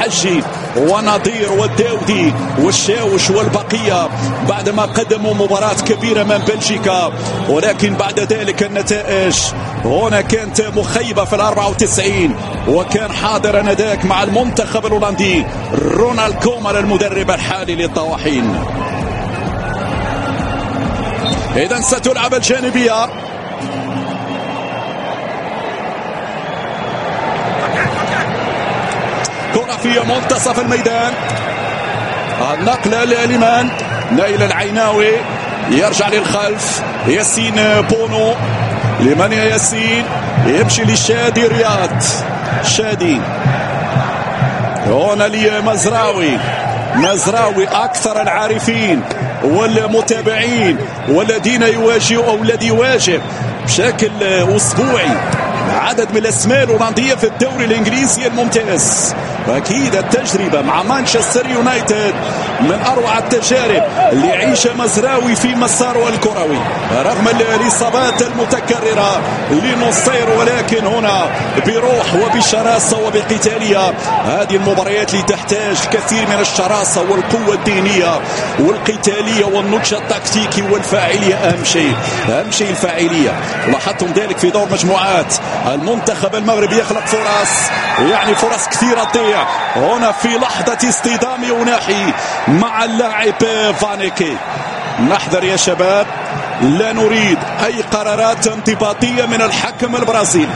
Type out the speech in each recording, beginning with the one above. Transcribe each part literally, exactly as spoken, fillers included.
الحجي ونظير والداودي والشاوش والبقية بعدما قدموا مباراة كبيرة من بلجيكا، ولكن بعد ذلك النتائج هنا كانت مخيبة في الأربعة وتسعين، وكان حاضر آنذاك مع المنتخب الهولندي رونالد كومان المدرب الحالي للطواحين. إذن ستلعب الجانبية، كرة في منتصف الميدان، النقلة لليمان نايل العيناوي يرجع للخلف، ياسين بونو لمن يا ياسين يمشي لشادي رياض، شادي هنا لمزراوي، مزراوي أكثر العارفين والمتابعين والذين يواجهوا أو الذي يواجه بشكل أسبوعي عدد من الأسماء الهولندية في الدوري الإنجليزي الممتاز. أكيد التجربة مع مانشستر يونايتد من أروع التجارب اللي يعيشها مزراوي في مساره الكروي رغم الإصابات المتكررة لنصير، ولكن هنا بروح وبشراسة وبقتالية. هذه المباريات اللي تحتاج كثير من الشراسة والقوة الذهنية والقتالية والنضج التكتيكي والفاعلية. أهم شيء أهم شيء الفاعلية. لاحظتم ذلك في دور مجموعات المنتخب المغربي يخلق فرص، يعني فرص كثيرة تضيع. هنا في لحظة اصطدام يوناحي مع اللاعب فانيكي. نحذر يا شباب، لا نريد أي قرارات انضباطية من الحكم البرازيلي،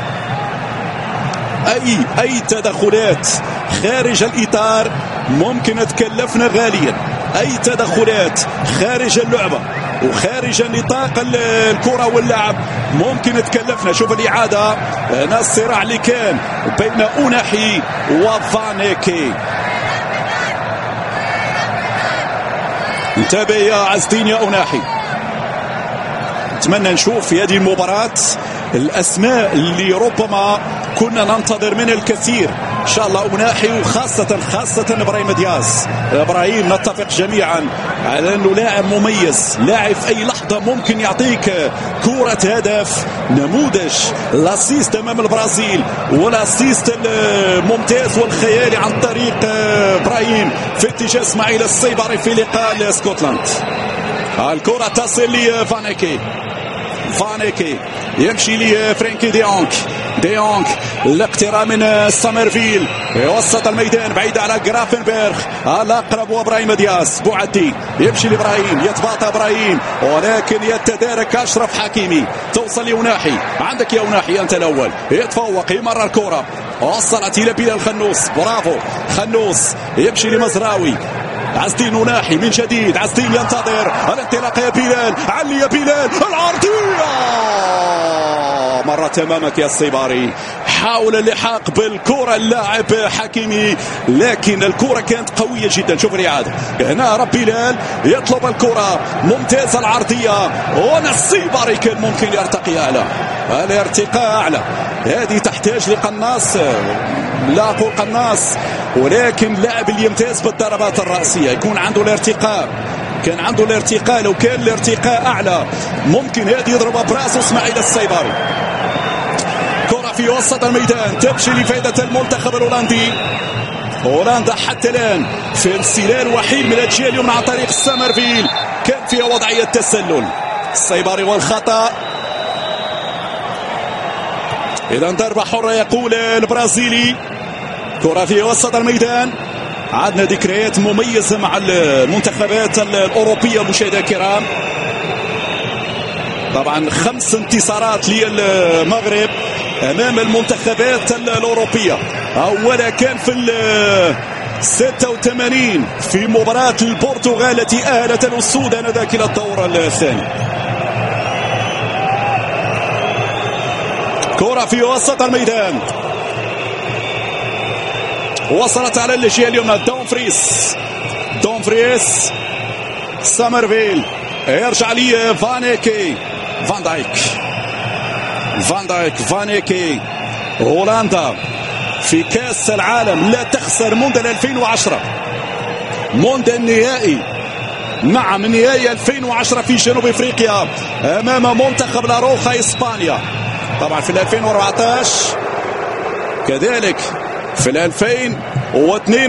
أي أي تدخلات خارج الإطار ممكن تكلفنا غاليا. أي تدخلات خارج اللعبة وخارج نطاق الكرة واللعب ممكن تكلفنا. شوف الإعادة، هنا الصراع اللي كان بين أوناحي وفانيكي. انتبه يا عزدين يا أوناحي. نتمنى نشوف في هذه المباراة الأسماء اللي ربما كنا ننتظر منها الكثير إن شاء الله. أوناحي وخاصة خاصة إبراهيم دياز. إبراهيم نتفق جميعا على أنه لاعب مميز، لاعب في أي لحظة ممكن يعطيك كرة هدف، نموذج الاسيست أمام البرازيل والاسيست الممتاز والخيالي عن طريق إبراهيم في اتجاه إسماعيل السيبري في لقاء اسكتلند. الكرة تصل لفانيكي، فانيكي يمشي لفرانكي ديونغ، ديونغ الاقتراب من سامرفيل وسط الميدان بعيد على جرافنبرغ، الاقرب وابراهيم دياز. بوعدي يمشي لابراهيم، يتباطى ابراهيم ولكن يتدارك اشرف حكيمي، توصل لأوناحي. عندك يا أوناحي انت الاول، يتفوق يمرر الكره، وصلت الى بلال خنوس، برافو خنوس. يمشي لمزراوي، عزدين أوناحي من جديد، عزدين ينتظر الانطلاق يا بلال، علي يا بلال، العرضية مرت امامك يا السيباري. حاول اللحاق بالكرة اللاعب حكيمي لكن الكرة كانت قوية جدا. شوف الإعادة، هنا رب بلال يطلب الكرة ممتازة العرضية، هنا السيباري كان ممكن يرتقي أعلى، الارتقاء أعلى. هذه تحتاج لقناص، لا أقول قناص ولكن لاعب اللي يمتاز بالضربات الرأسية، يكون عنده الارتقاء. كان عنده الارتقاء، لو كان الارتقاء أعلى ممكن هذه يضربها براسه إسماعيل السيباري. كرة في وسط الميدان تمشي لفائدة المنتخب الهولندي. هولندا حتى الآن في انسلال وحيد من الجهة اليمنى عن طريق سامرفيل، كان فيها وضعية تسلل. السيباري والخطأ. إذا ضربة حرة يقول البرازيلي. كرة في وسط الميدان. عندنا ذكريات مميزة مع المنتخبات الأوروبية مشاهدينا الكرام. طبعا خمس انتصارات للمغرب أمام المنتخبات الأوروبية. أولا كان في ستة وثمانين في مباراة البرتغال التي أهلت الأسود آنذاك إلى الدور الثاني. كرة في وسط الميدان وصلت على الجهة اليمنى، دومفريس، دومفريس سامرفيل يرجع لي فانيكي، فان دايك، فان دايك فانيكي. هولندا في كأس العالم لا تخسر منذ ألفين وعشرة، منذ النهائي، نعم نهائي ألفين وعشرة في جنوب افريقيا امام منتخب لاروخا اسبانيا. طبعا في ألفين وأربعة عشر كذلك في ألفين واثنين